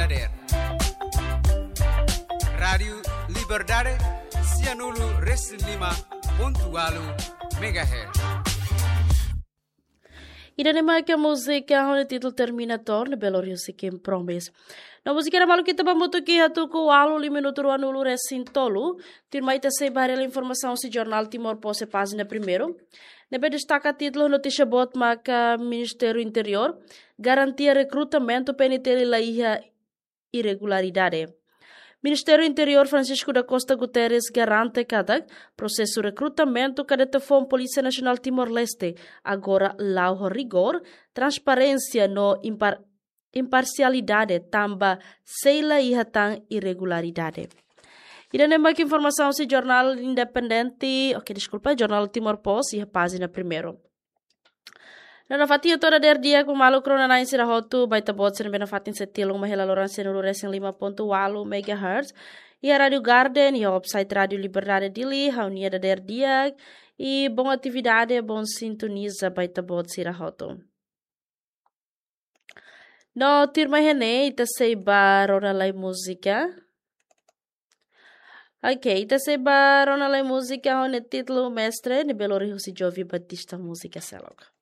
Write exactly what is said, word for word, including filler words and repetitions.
dader. Radio Liberdade Cianulu Reslima Pontualu Megahertz. Ida nema que a música onde título terminator na Belo Rio Siquim Promise. Na música era malu kita bamuto que hatu ko alu li minuto anulu recintolo. Tirmai ta sei barela informação si jornal Timor Posse página primeiro. Nebe destaca título notícia bot maca Ministério Interior garantia recrutamento penitente la iha irregularidade. Ministério Interior Francisco da Costa Guterres garante cada processo de recrutamento cada tefom Polícia Nacional Timor-Leste agora lauho rigor, transparência no impar imparcialidade tamba seila e hatan irregularidade. E da nema que informação se jornal independente, ok, desculpa, jornal Timor Post e página primeiro. Na fatia toda der dia com malu krona na insira hotu baita bot sen bena fatin setilong mahela loran sen resen lima ponto walu megahertz e a Radio Garden e a website Radio Liberdade Dili haunia da der dia e bom atividade bom sintoniza baita bot sira hotu. No tirma hene ita seiba rona lai música. Ok, ita seiba rona lai música hone título mestre ne Belo Rio si Jovi Batista música selok.